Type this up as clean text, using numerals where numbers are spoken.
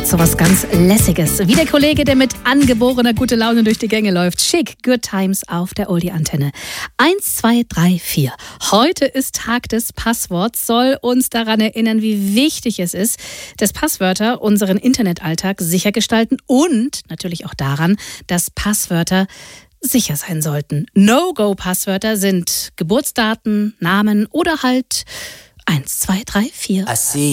so was ganz Lässiges. Wie der Kollege, der mit angeborener gute Laune durch die Gänge läuft. Schick, Good Times auf der Oldie-Antenne. 1, 2, 3, 4. Heute ist Tag des Passworts, soll uns daran erinnern, wie wichtig es ist, dass Passwörter unseren Internetalltag sicher gestalten und natürlich auch daran, dass Passwörter sicher sein sollten. No-Go-Passwörter sind Geburtsdaten, Namen oder halt 1, 2, 3, 4.